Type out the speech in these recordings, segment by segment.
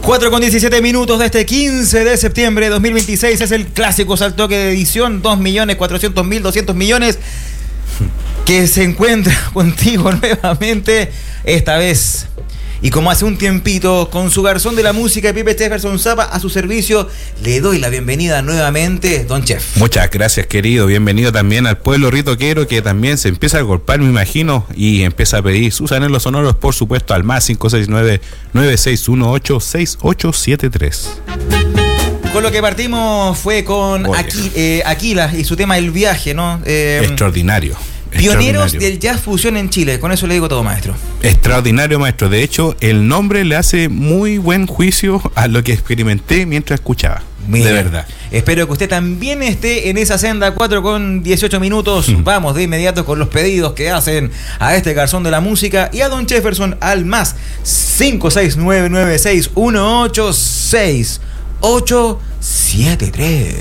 4:17 de este 15 de septiembre de 2026. Es el clásico Saltoque de edición 2.400.000, 200 millones, que se encuentra contigo nuevamente, esta vez, y como hace un tiempito, con su garzón de la música, Pipe Jefferson Zapa, a su servicio. Le doy la bienvenida nuevamente, don Chef. Muchas gracias, querido. Bienvenido también al pueblo ritoquero, que también se empieza a golpear, me imagino, y empieza a pedir sus anhelos sonoros, por supuesto, al más 569-9618-6873. Con lo que partimos fue con Aquila y su tema El Viaje, ¿no? Extraordinario. Pioneros del jazz fusión en Chile. Con eso le digo todo, maestro. Extraordinario, maestro. De hecho, el nombre le hace muy buen juicio a lo que experimenté mientras escuchaba. Mira, de verdad. Espero que usted también esté en esa senda. 4:18. Vamos de inmediato con los pedidos que hacen a este garzón de la música y a don Jefferson al más 56996186873.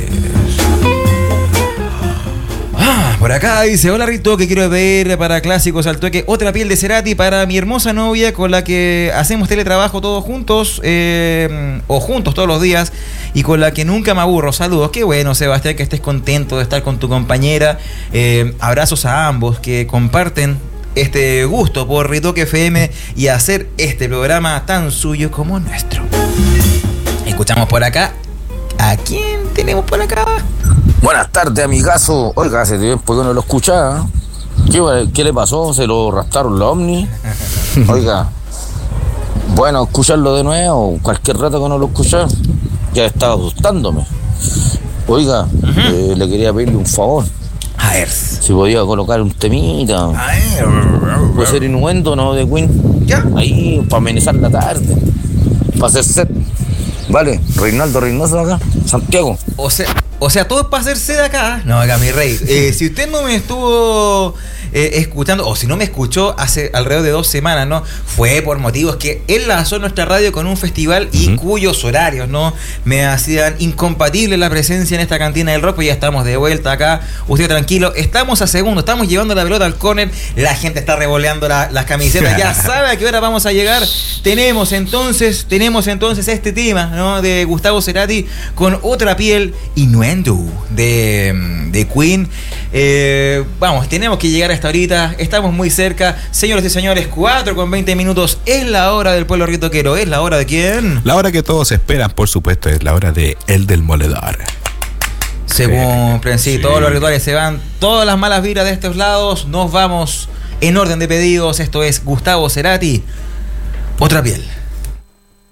Por acá dice: hola Rito, que quiero ver para Clásicos al Toque Otra Piel de Cerati para mi hermosa novia, con la que hacemos teletrabajo todos juntos, o juntos todos los días, y con la que nunca me aburro. Saludos. Qué bueno, Sebastián, que estés contento de estar con tu compañera. Abrazos a ambos que comparten este gusto por Ritoque FM y hacer este programa tan suyo como nuestro. Escuchamos por acá. ¿A quién tenemos por acá? Buenas tardes, amigazo. Oiga, hace tiempo que no lo escuchaba. ¿Qué le pasó? ¿Se lo raptaron la Omni? Oiga, bueno, escucharlo de nuevo, cualquier rato que no lo escuchaba, ya estaba asustándome. Oiga, le quería pedirle un favor. A ver. Si podía colocar un temita. Puede ser Innuendo, ¿no? De Queen. ¿Ya? Ahí, para amenizar la tarde. Para hacer set. Vale, Reinaldo Reynoso acá, Santiago. O sea, todo es para hacerse de acá. No, acá, mi rey. Si usted no me estuvo escuchando, o si no me escuchó hace alrededor de 2 semanas, ¿no? Fue por motivos que él lanzó nuestra radio con un festival y cuyos horarios, ¿no? Me hacían incompatible la presencia en esta cantina del rock. Pues ya estamos de vuelta acá. Usted tranquilo. Estamos a segundo. Estamos llevando la pelota al córner. La gente está revoleando las camisetas. Ya sabe a qué hora vamos a llegar. Tenemos entonces este tema, ¿no? De Gustavo Cerati con Otra Piel, Innuendo de Queen. Vamos, tenemos que llegar a esta horita. Estamos muy cerca. Señoras y señores, 4:20. Es la hora del pueblo ritoquero. ¿Es la hora de quién? La hora que todos esperan, por supuesto, es la hora de El del Moledor. Se cumplen, sí, todos los rituales se van. Todas las malas vibras de estos lados. Nos vamos en orden de pedidos. Esto es Gustavo Cerati, Otra Piel.